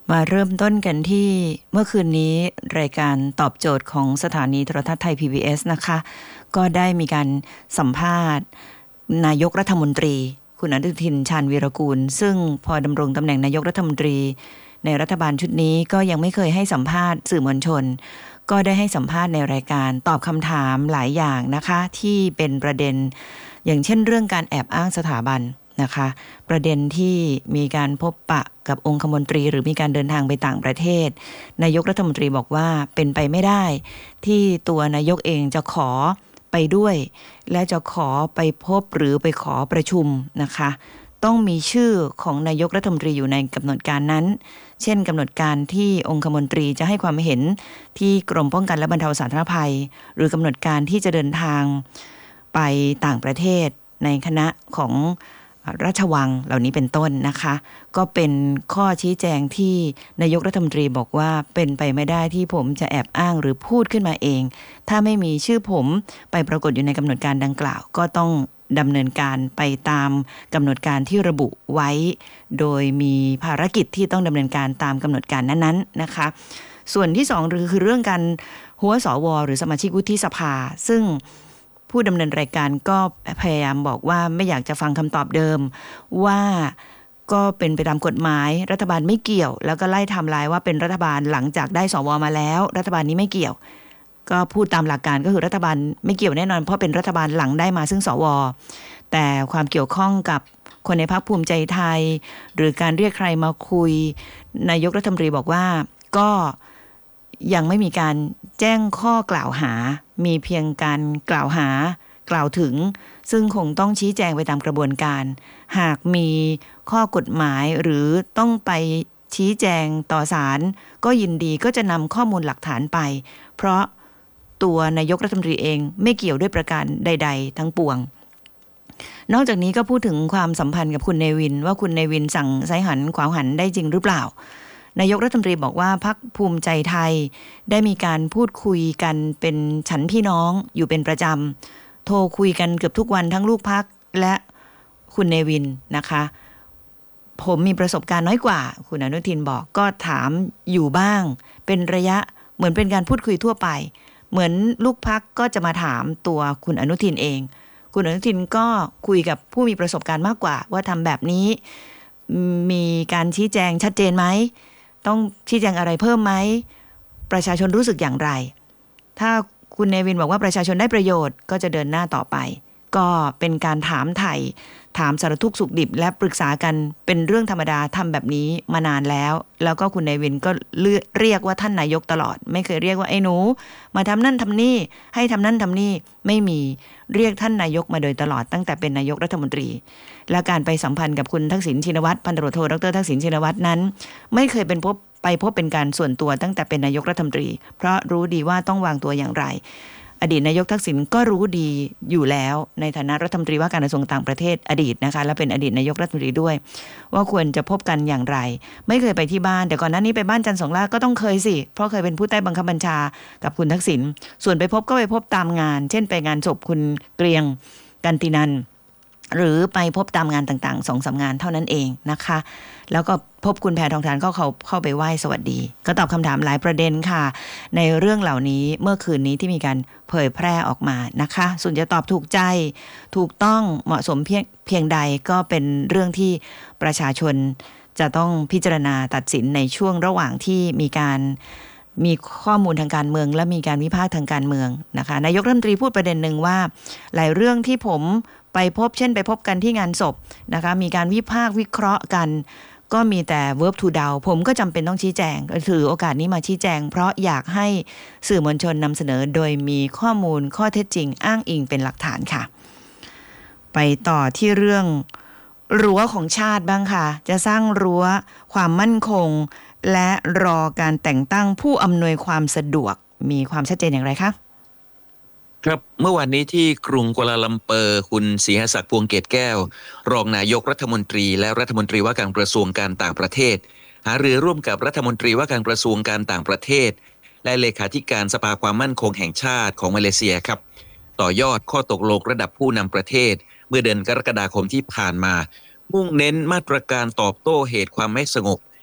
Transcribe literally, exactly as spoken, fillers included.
มาเริ่มต้นกันที่เมื่อคืนนี้รายการตอบโจทย์ของสถานีโทรทัศน์ไทย พี บี เอส นะคะก็ได้มีการสัมภาษณ์นายกรัฐมนตรีคุณอนุทินชาญวีรกูลซึ่งพอดำรงตำแหน่งนายกรัฐมนตรีในรัฐบาลชุดนี้ก็ยังไม่เคยให้สัมภาษณ์สื่อมวลชนก็ได้ให้สัมภาษณ์ในรายการตอบคำถามหลายอย่างนะคะที่เป็นประเด็นอย่างเช่นเรื่องการแอบอ้างสถาบันนะคะประเด็นที่มีการพบปะกับองคมนตรีหรือมีการเดินทางไปต่างประเทศนายกรัฐมนตรีบอกว่าเป็นไปไม่ได้ที่ตัวนายกเองจะขอไปด้วยและจะขอไปพบหรือไปขอประชุมนะคะต้องมีชื่อของนายกรัฐมนตรีอยู่ในกำหนดการนั้นเช่นกำหนดการที่องคมนตรีจะให้ความเห็นที่กรมป้องกันและบรรเทาสาธารณภัยหรือกำหนดการที่จะเดินทางไปต่างประเทศในคณะของราชวังเหล่านี้เป็นต้นนะคะก็เป็นข้อชี้แจงที่นายกรัฐมนตรีบอกว่าเป็นไปไม่ได้ที่ผมจะแอบอ้างหรือพูดขึ้นมาเองถ้าไม่มีชื่อผมไปปรากฏอยู่ในกำหนดการดังกล่าวก็ต้องดำเนินการไปตามกำหนดการที่ระบุไว้โดยมีภารกิจที่ต้องดำเนินการตามกำหนดการนั้นๆนะคะส่วนที่สองคือเรื่องการหัวสวหรือสมาชิกวุฒิสภาซึ่งผู้ดำเนินรายการก็พยายามบอกว่าไม่อยากจะฟังคำตอบเดิมว่าก็เป็นไปตามกฎหมายรัฐบาลไม่เกี่ยวแล้วก็ไล่ไทม์ไลน์ว่าเป็นรัฐบาลหลังจากได้สวมาแล้วรัฐบาลนี้ไม่เกี่ยวก็พูดตามหลักการก็คือรัฐบาลไม่เกี่ยวแน่นอนเพราะเป็นรัฐบาลหลังได้มาซึ่งสวแต่ความเกี่ยวข้องกับคนในพรรคภูมิใจไทยหรือการเรียกใครมาคุยนายกรัฐมนตรีบอกว่าก็ยังไม่มีการแจ้งข้อกล่าวหามีเพียงการกล่าวหากล่าวถึงซึ่งคงต้องชี้แจงไปตามกระบวนการหากมีข้อกฎหมายหรือต้องไปชี้แจงต่อศาลก็ยินดีก็จะนำข้อมูลหลักฐานไปเพราะตัวนายกรัฐมนตรีเองไม่เกี่ยวด้วยประการใดๆทั้งปวงนอกจากนี้ก็พูดถึงความสัมพันธ์กับคุณเนวินว่าคุณเนวินสั่งไซหันขวางหันได้จริงหรือเปล่านายกรัฐมนตรีบอกว่าพรรคภูมิใจไทยได้มีการพูดคุยกันเป็นฉันพี่น้องอยู่เป็นประจำโทรคุยกันเกือบทุกวันทั้งลูกพรรคและคุณเนวินนะคะผมมีประสบการณ์น้อยกว่าคุณอนุทินบอกก็ถามอยู่บ้างเป็นระยะเหมือนเป็นการพูดคุยทั่วไปเหมือนลูกพรรคก็จะมาถามตัวคุณอนุทินเองคุณอนุทินก็คุยกับผู้มีประสบการณ์มากกว่าว่าทำแบบนี้มีการชี้แจงชัดเจนไหมต้องชี้แจงอะไรเพิ่มไหมประชาชนรู้สึกอย่างไรถ้าคุณเนวินบอกว่าประชาชนได้ประโยชน์ก็จะเดินหน้าต่อไปก็เป็นการถามไถ่ถามสารทุกข์สุขดิบและปรึกษากันเป็นเรื่องธรรมดาทำแบบนี้มานานแล้วแล้วก็คุณเนวินก็เรียกว่าท่านนายกตลอดไม่เคยเรียกว่าไอ้หนูมาทำนั่นทำนี่ให้ทำนั่นทำนี่ไม่มีเรียกท่านนายกมาโดยตลอดตั้งแต่เป็นนายกรัฐมนตรีและการไปสัมพันธ์กับคุณทักษิณชินวัตรพันตำรวจโทดรทักษิณชินวัตรนั้นไม่เคยเป็นพบไปพบเป็นการส่วนตัวตั้งแต่เป็นนายกรัฐมนตรีเพราะรู้ดีว่าต้องวางตัวอย่างไรอดีตนายกทักษิณก็รู้ดีอยู่แล้วในฐานะรัฐมนตรีว่าการกระทรวงต่างประเทศอดีตนะคะและเป็นอดีตนายกรัฐมนตรีด้วยว่าควรจะพบกันอย่างไรไม่เคยไปที่บ้านแต่ก่อนหน้านี้ไปบ้านจันทร์สองล่าก็ต้องเคยสิเพราะเคยเป็นผู้ใต้บังคับบัญชากับคุณทักษิณส่วนไปพบก็ไปพบตามงานเช่นไปงานศพคุณเกรียงกันตินันหรือไปพบตามงานต่างๆ สองสาม งานเท่านั้นเองนะคะแล้วก็พบคุณแพทองธารก็เขาเข้าไปไหว้สวัสดีก็ตอบคำถามหลายประเด็นค่ะในเรื่องเหล่านี้เมื่อคืนนี้ที่มีการเผยแพร่ออกมานะคะส่วนจะตอบถูกใจถูกต้องเหมาะสมเพียงเพียงใดก็เป็นเรื่องที่ประชาชนจะต้องพิจารณาตัดสินในช่วงระหว่างที่มีการมีข้อมูลทางการเมืองและมีการวิพากษ์ทางการเมืองนะคะนายกรัฐมนตรีพูดประเด็นหนึ่งว่าหลายเรื่องที่ผมไปพบเช่นไปพบกันที่งานศพนะคะมีการวิพากษ์วิเคราะห์กันก็มีแต่ verb to เดาผมก็จำเป็นต้องชี้แจงถือโอกาสนี้มาชี้แจงเพราะอยากให้สื่อมวลชนนำเสนอโดยมีข้อมูลข้อเท็จจริงอ้างอิงเป็นหลักฐานค่ะไปต่อที่เรื่องรั้วของชาติบ้างค่ะจะสร้างรั้วความมั่นคงและรอการแต่งตั้งผู้อำนวยความสะดวกมีความชัดเจนอย่างไรคะครับเมื่อวานนี้ที่กรุงกัวลาลัมเปอร์คุณศรีหศักดิ์พวงเกตแก้วรองนายกรัฐมนตรีและรัฐมนตรีว่าการกระทรวงการต่างประเทศหารือร่วมกับรัฐมนตรีว่าการกระทรวงการต่างประเทศและเลขาธิการสภาความมั่นคงแห่งชาติของมาเลเซียครับต่อยอดข้อตกลงระดับผู้นำประเทศเมื่อเดือนกรกฎาคมที่ผ่านมามุ่งเน้นมาตรการตอบโต้เหตุความไม่สงบ